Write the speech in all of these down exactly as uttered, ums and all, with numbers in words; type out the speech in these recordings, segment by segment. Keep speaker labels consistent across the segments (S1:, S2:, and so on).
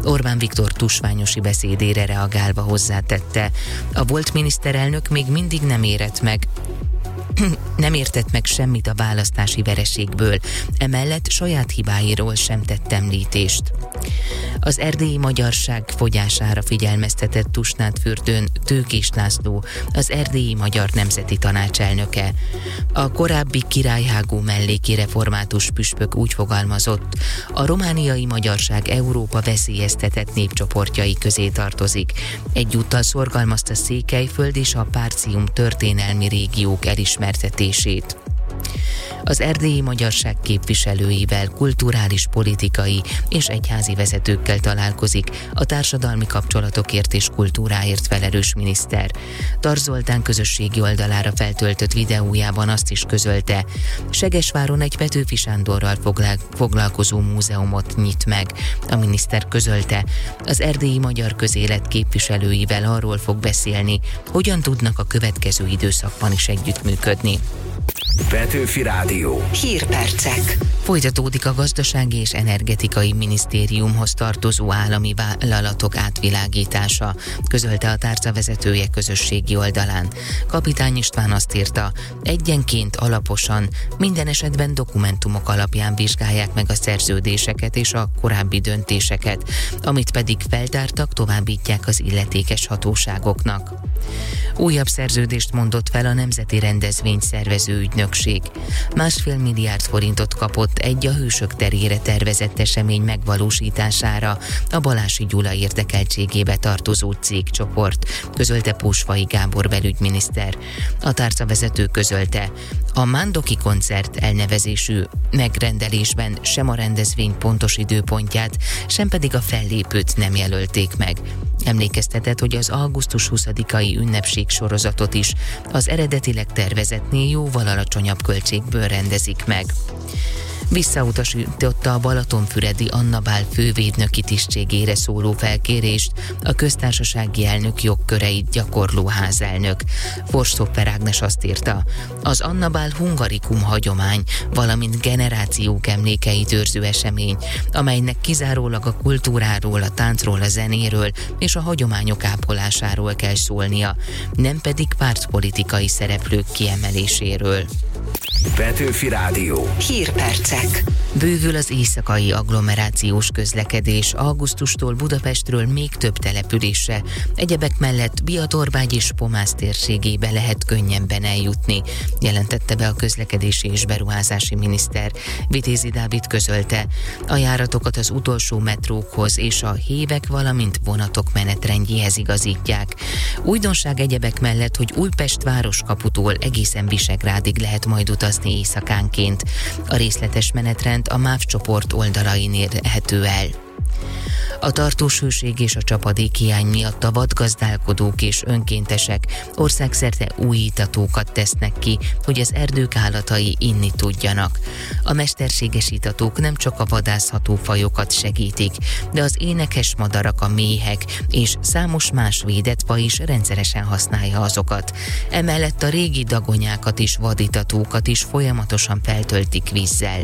S1: Orbán Viktor tusványosi beszédére reagálva hozzátette: a volt miniszterelnök még mindig nem érett meg nem értett meg semmit a választási vereségből, emellett saját hibáiról sem tett említést. Az erdélyi magyarság fogyására figyelmeztetett Tusnádfürdőn Tőkés László, az Erdélyi Magyar Nemzeti Tanács elnöke. A korábbi királyhágó melléki református püspök úgy fogalmazott: a romániai magyarság Európa veszélyeztetett népcsoportjai közé tartozik. Egyúttal szorgalmazta Székelyföld és a Párcium történelmi régiók elismertetését. Az erdélyi magyarság képviselőivel, kulturális, politikai és egyházi vezetőkkel találkozik a társadalmi kapcsolatokért és kultúráért felelős miniszter. Tarts Zoltán közösségi oldalára feltöltött videójában azt is közölte: Segesváron egy Petőfi Sándorral foglalkozó múzeumot nyit meg. A miniszter közölte, az erdélyi magyar közélet képviselőivel arról fog beszélni, hogyan tudnak a következő időszakban is együttműködni.
S2: Petőfi Rádió.
S3: Hírpercek.
S1: Folytatódik a Gazdasági és Energetikai Minisztériumhoz tartozó állami vállalatok átvilágítása, közölte a tárca vezetője közösségi oldalán. Kapitány István azt írta: egyenként, alaposan, minden esetben dokumentumok alapján vizsgálják meg a szerződéseket és a korábbi döntéseket, amit pedig feltártak, továbbítják az illetékes hatóságoknak. Újabb szerződést mondott fel a Nemzeti Rendezvényszervező Ügynökség. Másfél milliárd forintot kapott egy a Hősök terére tervezett esemény megvalósítására a Balási Gyula érdekeltségébe tartozó cégcsoport, közölte Pósfai Gábor belügyminiszter. A tárca vezető közölte: a Mándoki koncert elnevezésű megrendelésben sem a rendezvény pontos időpontját, sem pedig a fellépőt nem jelölték meg. Emlékeztetett, hogy az augusztus huszadikai ünnepség sorozatot is az eredetileg tervezetnél jóval alacsonyabb költségből rendezik meg. Visszautasította a balatonfüredi Anna Bál fővédnöki tisztségére szóló felkérést a köztársasági elnök jogköreit gyakorló házelnök. Forstopper Ágnes azt írta: az Anna Bál hungarikum hagyomány, valamint generációk emlékeit őrző esemény, amelynek kizárólag a kultúráról, a táncról, a zenéről és a hagyományok ápolásáról kell szólnia, nem pedig pártpolitikai szereplők kiemeléséről.
S2: Petőfi Rádió.
S3: Hírpercek.
S1: Bővül az éjszakai agglomerációs közlekedés, augusztustól Budapestről még több településre, egyebek mellett Biatorbágy és Pomász térségébe lehet könnyebben eljutni, jelentette be a közlekedési és beruházási miniszter. Vitézi Dávid közölte, a járatokat az utolsó metrókhoz és a hévek, valamint vonatok menetrendjéhez igazítják. Újdonság egyebek mellett, hogy Újpest városkaputól egészen Visegrádig lehet majd utazni éjszakánként. A részletes menetrend a MÁV csoport oldalain érhető el. A tartós hőség és a csapadékhiány miatt a vadgazdálkodók és önkéntesek országszerte újítatókat tesznek ki, hogy az erdők állatai inni tudjanak. A mesterséges itatók nem csak a vadászható fajokat segítik, de az énekes madarak, a méhek és számos más védett faj is rendszeresen használja azokat. Emellett a régi dagonyákat és vaditatókat is folyamatosan feltöltik vízzel.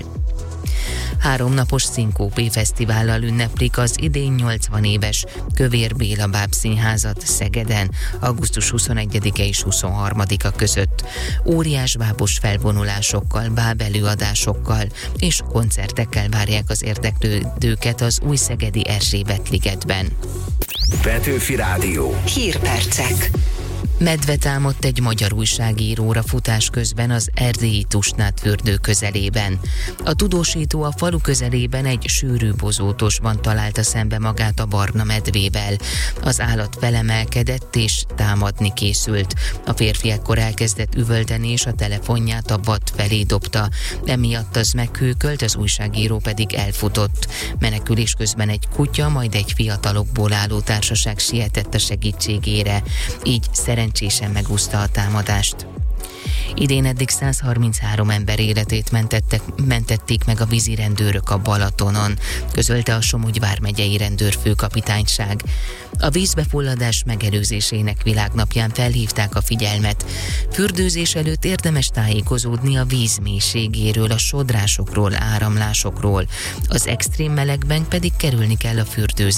S1: Háromnapos Szinkópé fesztivállal ünneplik az idén nyolcvan éves Kövér Béla bábszínházat Szegeden augusztus huszonegyedike és huszonharmadika között. Óriás bábos felvonulásokkal, bábelőadásokkal és koncertekkel várják az érdeklődőket az új szegedi Erzsébet-ligetben.
S2: Petőfi Rádió.
S3: Hírpercek.
S1: Medve támadt egy magyar újságíróra futás közben az erdélyi Tusnádfürdő közelében. A tudósító a falu közelében egy sűrű bozótosban találta szembe magát a barna medvével. Az állat felemelkedett és támadni készült. A férfi ekkor elkezdett üvölteni és a telefonját a vad felé dobta. Emiatt az meghőkölt, az újságíró pedig elfutott. Menekülés közben egy kutya, majd egy fiatalokból álló társaság sietett a segítségére. Így szerencsésen megúszta a támadást. Idén eddig száz harminchárom ember életét mentettek, mentették meg a vízirendőrök a Balatonon, közölte a Somogy vármegyei rendőrfőkapitányság. A vízbefulladás megelőzésének világnapján felhívták a figyelmet. Fürdőzés előtt érdemes tájékozódni a víz mélységéről, a sodrásokról, áramlásokról. Az extrém melegben pedig kerülni kell a fürdőzést.